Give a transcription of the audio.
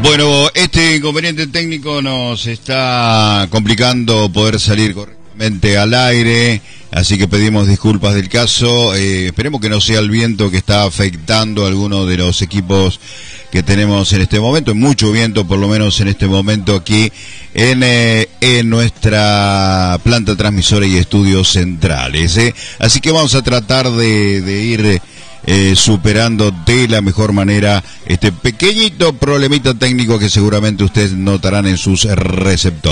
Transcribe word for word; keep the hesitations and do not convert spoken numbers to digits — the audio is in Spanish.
Bueno, este inconveniente técnico nos está complicando poder salir correctamente al aire, así que pedimos disculpas del caso. Eh, esperemos que no sea el viento que está afectando a alguno de los equipos que tenemos en este momento. Mucho viento, por lo menos en este momento aquí en, eh, en nuestra planta transmisora y estudios centrales. ¿eh? Así que vamos a tratar de, de ir eh, superando de la mejor manera este pequeñito problemita técnico que seguramente ustedes notarán en sus receptores.